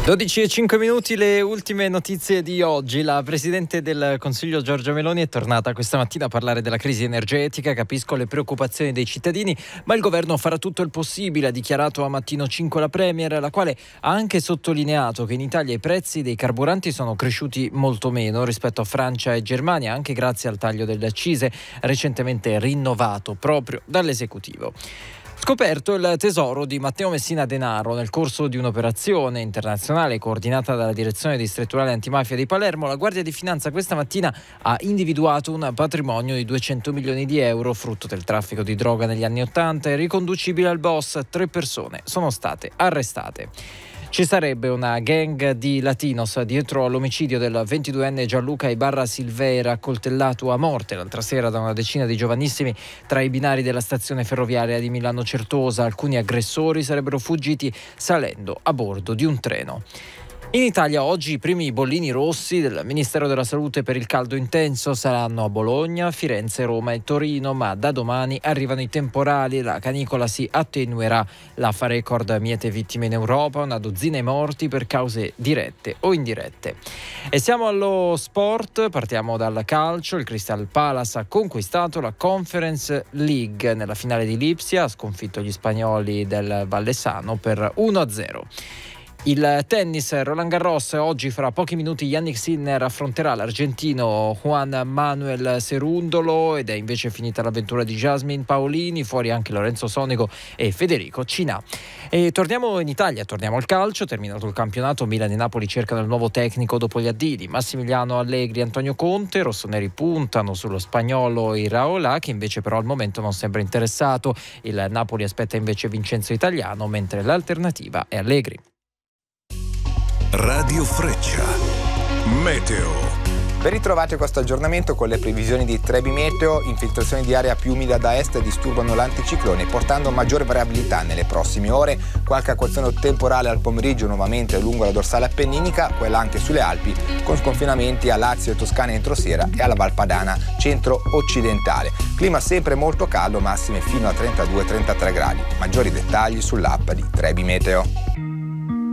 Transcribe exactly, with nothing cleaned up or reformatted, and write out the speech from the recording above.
dodici e cinque minuti, le ultime notizie di oggi. La Presidente del Consiglio Giorgia Meloni è tornata questa mattina a parlare della crisi energetica. Capisco le preoccupazioni dei cittadini, ma il governo farà tutto il possibile, ha dichiarato a Mattino cinque la Premier, la quale ha anche sottolineato che in Italia i prezzi dei carburanti sono cresciuti molto meno rispetto a Francia e Germania, anche grazie al taglio delle accise recentemente rinnovato proprio dall'esecutivo. Scoperto il tesoro di Matteo Messina Denaro nel corso di un'operazione internazionale coordinata dalla Direzione Distrettuale Antimafia di Palermo. La Guardia di Finanza questa mattina ha individuato un patrimonio di duecento milioni di euro, frutto del traffico di droga negli anni Ottanta e riconducibile al boss. Tre persone sono state arrestate. Ci sarebbe una gang di latinos dietro all'omicidio del ventiduenne Gianluca Ibarra Silveira, accoltellato a morte l'altra sera da una decina di giovanissimi tra i binari della stazione ferroviaria di Milano Certosa. Alcuni aggressori sarebbero fuggiti salendo a bordo di un treno. In Italia oggi i primi bollini rossi del Ministero della Salute per il caldo intenso saranno a Bologna, Firenze, Roma e Torino, ma da domani arrivano i temporali, la canicola si attenuerà. L'A F A record miete vittime in Europa, una dozzina i morti per cause dirette o indirette. E siamo allo sport, partiamo dal calcio. Il Crystal Palace ha conquistato la Conference League nella finale di Lipsia, ha sconfitto gli spagnoli del Vallesano per uno a zero. Il tennis, Roland Garros, oggi fra pochi minuti Jannik Sinner affronterà l'argentino Juan Manuel Cerundolo ed è invece finita l'avventura di Jasmine Paolini, fuori anche Lorenzo Sonego e Federico Cinà. E torniamo in Italia, torniamo al calcio, terminato il campionato, Milan e Napoli cercano il nuovo tecnico dopo gli addii, Massimiliano Allegri e Antonio Conte. Rossoneri puntano sullo spagnolo Iraola, che invece però al momento non sembra interessato. Il Napoli aspetta invece Vincenzo Italiano, mentre l'alternativa è Allegri. Radio Freccia, meteo. Ben ritrovati a questo aggiornamento con le previsioni di Trebi Meteo. Infiltrazioni di aria più umida da est disturbano l'anticiclone, portando maggiore variabilità nelle prossime ore. Qualche acquazzone temporale al pomeriggio nuovamente lungo la dorsale appenninica, quella anche sulle Alpi, con sconfinamenti a Lazio e Toscana entro sera e alla Valpadana centro-occidentale. Clima sempre molto caldo, massime fino a trentadue trentatré gradi. Maggiori dettagli sull'app di Trebi Meteo.